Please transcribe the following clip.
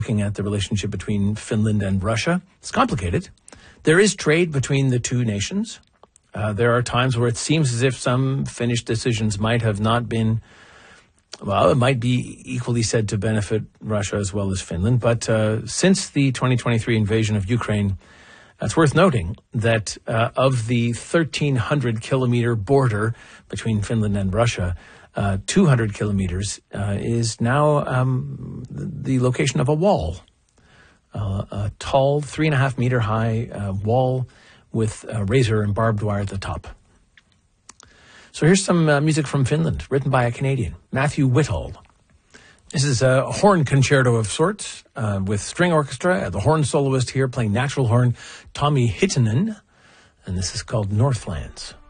looking at the relationship between Finland and Russia. It's complicated. There is trade between the two nations. There are times where it seems as if some Finnish decisions might have not been, well, it might be equally said to benefit Russia as well as Finland. But since the 2023 invasion of Ukraine, it's worth noting that of the 1,300-kilometer border between Finland and Russia, 200 kilometers is now the location of a wall, a tall 3.5-meter high wall with razor and barbed wire at the top. So here's some music from Finland, written by a Canadian, Matthew Whitall. This is a horn concerto of sorts with string orchestra, the horn soloist here playing natural horn, Tommi Hietanen, and this is called Northlands.